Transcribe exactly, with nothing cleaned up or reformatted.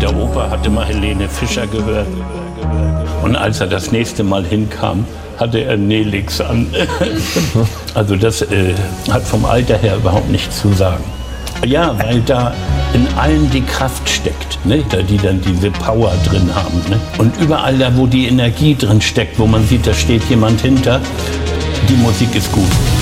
der Opa hatte mal Helene Fischer gehört. Und als er das nächste Mal hinkam, hatte er Nelix an. Also das äh, hat vom Alter her überhaupt nichts zu sagen. Ja, weil da in allen die Kraft steckt, ne? Da die dann diese Power drin haben. Ne? Und überall da, wo die Energie drin steckt, wo man sieht, da steht jemand hinter, die Musik ist gut.